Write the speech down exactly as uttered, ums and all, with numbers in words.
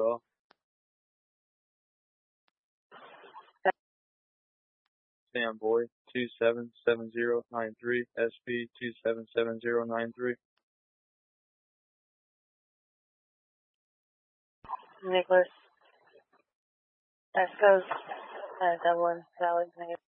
draw. Sam Boy, two seven seven zero nine three, S P two seven seven zero nine three. Nicholas, Esco's, uh, Dublin, Valley, negative.